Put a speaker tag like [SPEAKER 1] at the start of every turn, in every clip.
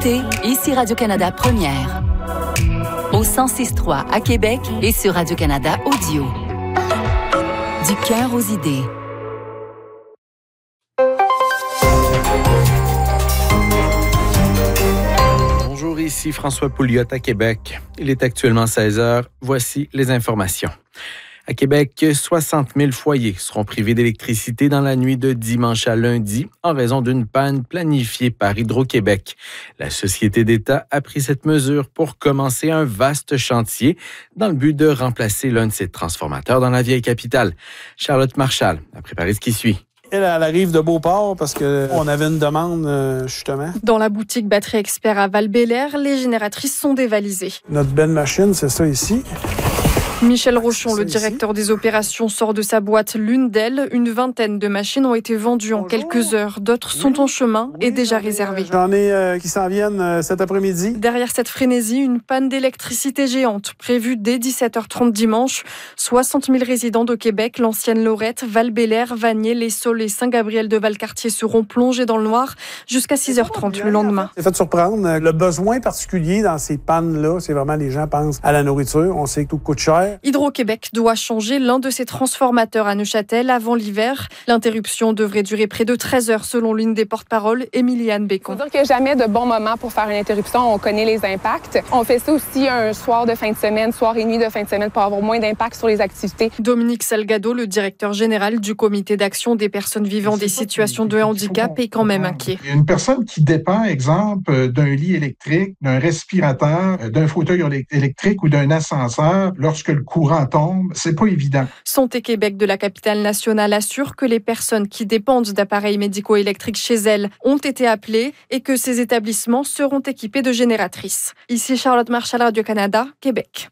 [SPEAKER 1] l'été, ici Radio-Canada Première. Au 106.3 à Québec et sur Radio-Canada Audio. Du cœur aux idées.
[SPEAKER 2] Bonjour, ici François Pouliot à Québec. Il est actuellement 16h. Voici les informations. À Québec, 60 000 foyers seront privés d'électricité dans la nuit de dimanche à lundi en raison d'une panne planifiée par Hydro-Québec. La Société d'État a pris cette mesure pour commencer un vaste chantier dans le but de remplacer l'un de ses transformateurs dans la vieille capitale. Charlotte Marchal a préparé ce qui suit.
[SPEAKER 3] Elle arrive de Beauport parce qu'on avait une demande, justement.
[SPEAKER 4] Dans la boutique Batterie Expert à Val-Bélair, les génératrices sont dévalisées.
[SPEAKER 3] Notre belle machine, c'est ça ici.
[SPEAKER 4] Michel Rochon, le directeur des opérations, sort de sa boîte l'une d'elles. Une vingtaine de machines ont été vendues en quelques heures. D'autres sont en chemin et déjà réservées.
[SPEAKER 3] J'en ai qui s'en viennent cet après-midi.
[SPEAKER 4] Derrière cette frénésie, une panne d'électricité géante prévue dès 17h30 dimanche. 60 000 résidents de Québec, l'ancienne Lorette, Val-Bélair, Vanier, Les Saules et Saint-Gabriel-de-Valcartier seront plongés dans le noir jusqu'à 6h30 le lendemain.
[SPEAKER 3] C'est fait surprendre. Le besoin particulier dans ces pannes-là, c'est vraiment les gens pensent à la nourriture. On sait que tout coûte cher.
[SPEAKER 4] Hydro-Québec doit changer l'un de ses transformateurs à Neuchâtel avant l'hiver. L'interruption devrait durer près de 13 heures selon l'une des porte-paroles, Émiliane Bécon.
[SPEAKER 5] Il faut dire qu'il n'y a jamais de bon moment pour faire une interruption. On connaît les impacts. On fait ça aussi un soir de fin de semaine, soir et nuit de fin de semaine pour avoir moins d'impact sur les activités.
[SPEAKER 4] Dominique Salgado, le directeur général du Comité d'action des personnes vivant des situations de handicap, est quand même inquiet.
[SPEAKER 6] Une personne qui dépend, exemple, d'un lit électrique, d'un respirateur, d'un fauteuil électrique ou d'un ascenseur, lorsque le courant tombe, c'est pas évident.
[SPEAKER 4] Santé Québec de la capitale nationale assure que les personnes qui dépendent d'appareils médicaux électriques chez elles ont été appelées et que ces établissements seront équipés de génératrices. Ici Charlotte Marchal, Radio-Canada, Québec.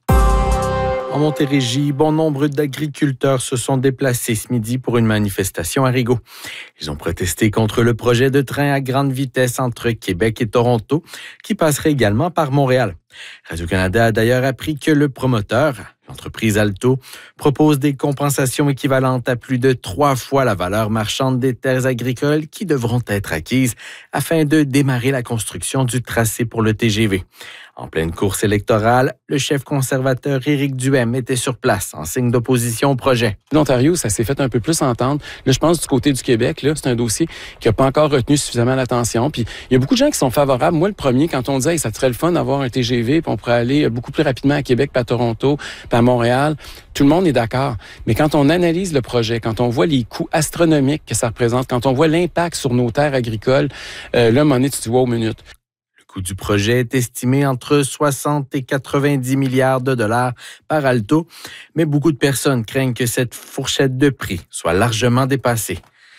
[SPEAKER 2] En Montérégie, bon nombre d'agriculteurs se sont déplacés ce midi pour une manifestation à Rigaud. Ils ont protesté contre le projet de train à grande vitesse entre Québec et Toronto, qui passerait également par Montréal. Radio-Canada a d'ailleurs appris que le promoteur, l'entreprise Alto, propose des compensations équivalentes à plus de 3 fois la valeur marchande des terres agricoles qui devront être acquises afin de démarrer la construction du tracé pour le TGV. En pleine course électorale, le chef conservateur Éric Duhem était sur place en signe d'opposition au projet.
[SPEAKER 7] L'Ontario, ça s'est fait un peu plus entendre. Là, je pense du côté du Québec, là, c'est un dossier qui n'a pas encore retenu suffisamment l'attention. Puis il y a beaucoup de gens qui sont favorables. Moi, le premier, quand on dit hey, ça serait le fun d'avoir un TGV, puis on pourrait aller beaucoup plus rapidement à Québec, puis à Toronto, puis à Montréal, tout le monde est d'accord. Mais quand on analyse le projet, quand on voit les coûts astronomiques que ça représente, quand on voit l'impact sur nos terres agricoles, là, à un moment donné, tu te vois aux minutes.
[SPEAKER 2] Le coût du projet est estimé entre 60 et 90 milliards de dollars par Alto, mais beaucoup de personnes craignent que cette fourchette de prix soit largement dépassée.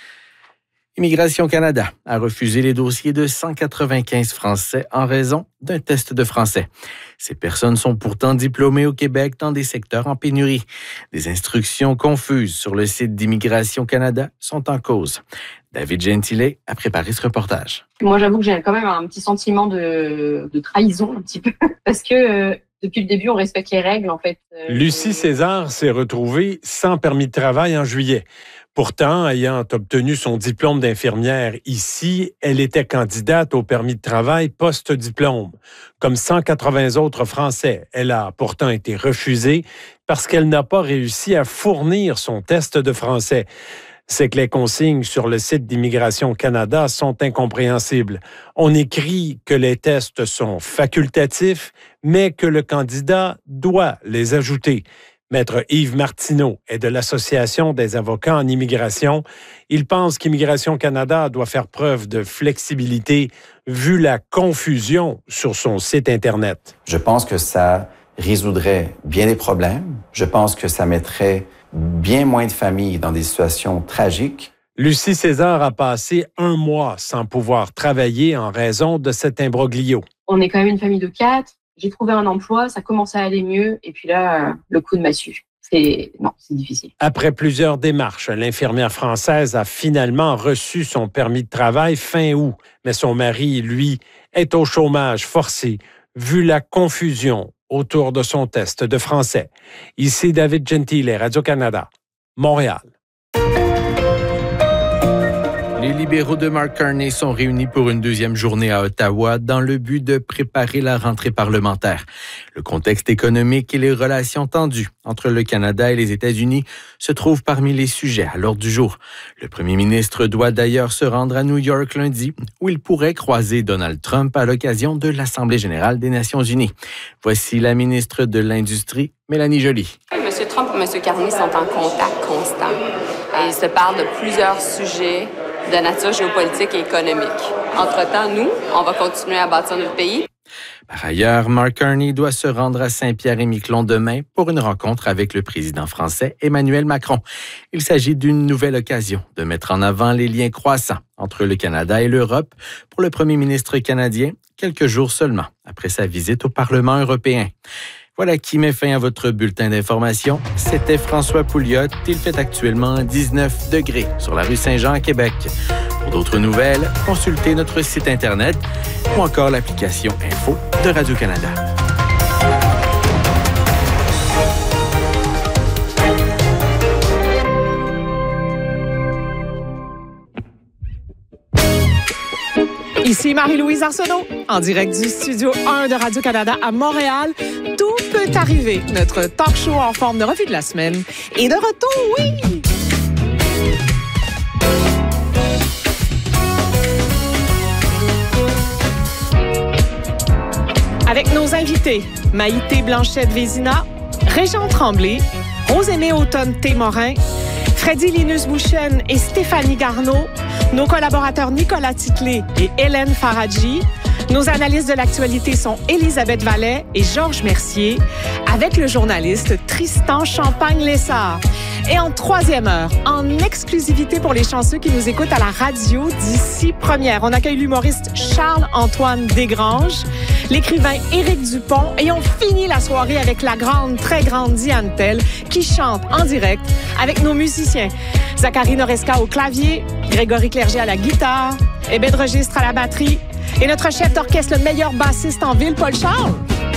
[SPEAKER 2] Immigration Canada a refusé les dossiers de 195 Français en raison d'un test de français. Ces personnes sont pourtant diplômées au Québec dans des secteurs en pénurie. Des instructions confuses sur le site d'Immigration Canada sont en cause. David Gentilet a préparé ce reportage.
[SPEAKER 8] Moi, j'avoue que j'ai quand même un petit sentiment de trahison, un petit peu, parce que depuis le début, on respecte les règles, en fait.
[SPEAKER 9] Lucie César s'est retrouvée sans permis de travail en juillet. Pourtant, ayant obtenu son diplôme d'infirmière ici, elle était candidate au permis de travail post-diplôme. Comme 180 autres Français, elle a pourtant été refusée parce qu'elle n'a pas réussi à fournir son test de français. C'est que les consignes sur le site d'Immigration Canada sont incompréhensibles. On écrit que les tests sont facultatifs, mais que le candidat doit les ajouter. Maître Yves Martineau est de l'Association des avocats en immigration. Il pense qu'Immigration Canada doit faire preuve de flexibilité vu la confusion sur son site Internet.
[SPEAKER 10] Je pense que ça résoudrait bien des problèmes. Je pense que ça mettrait bien moins de familles dans des situations tragiques.
[SPEAKER 9] Lucie César a passé 1 mois sans pouvoir travailler en raison de cet imbroglio.
[SPEAKER 8] On est quand même une famille de 4. J'ai trouvé un emploi, ça commence à aller mieux. Et puis là, le coup de massue. C'est difficile.
[SPEAKER 9] Après plusieurs démarches, l'infirmière française a finalement reçu son permis de travail fin août. Mais son mari, lui, est au chômage forcé, vu la confusion autour de son test de français. Ici David Gentilet, Radio-Canada, Montréal.
[SPEAKER 2] Les Les libéraux de Mark Carney sont réunis pour une deuxième journée à Ottawa dans le but de préparer la rentrée parlementaire. Le contexte économique et les relations tendues entre le Canada et les États-Unis se trouvent parmi les sujets à l'ordre du jour. Le premier ministre doit d'ailleurs se rendre à New York lundi, où il pourrait croiser Donald Trump à l'occasion de l'Assemblée générale des Nations unies. Voici la ministre de l'Industrie, Mélanie Joly.
[SPEAKER 11] M. Trump et M. Carney sont en contact constant. Ils se parlent de plusieurs sujets de nature géopolitique et économique. Entre-temps, nous, on va continuer à bâtir notre pays.
[SPEAKER 2] Par ailleurs, Mark Carney doit se rendre à Saint-Pierre-et-Miquelon demain pour une rencontre avec le président français Emmanuel Macron. Il s'agit d'une nouvelle occasion de mettre en avant les liens croissants entre le Canada et l'Europe pour le premier ministre canadien, quelques jours seulement après sa visite au Parlement européen. Voilà qui met fin à votre bulletin d'information. C'était François Pouliot. Il fait actuellement 19 degrés sur la rue Saint-Jean à Québec. Pour d'autres nouvelles, consultez notre site Internet ou encore l'application Info de Radio-Canada.
[SPEAKER 12] Ici Marie-Louise Arsenault, en direct du Studio 1 de Radio-Canada à Montréal. Tout peut arriver. Notre talk show en forme de revue de la semaine est de retour, oui! Avec nos invités, Maïté Blanchette-Vézina, Régent Tremblay, Rosémée Automne-Témorin, Freddy Linus-Bouchen et Stéphanie Garneau, nos collaborateurs Nicolas Titley et Hélène Faradji. Nos analystes de l'actualité sont Elisabeth Vallet et Georges Mercier, avec le journaliste Tristan Champagne-Lessard. Et en troisième heure, en exclusivité pour les chanceux qui nous écoutent à la radio d'ici première, on accueille l'humoriste Charles-Antoine Desgranges, l'écrivain Éric Dupont et on finit la soirée avec la grande, très grande Diane Tell qui chante en direct avec nos musiciens Zachary Noresca au clavier, Grégory Clerget à la guitare, Eben Registre à la batterie et notre chef d'orchestre, le meilleur bassiste en ville, Paul Charles.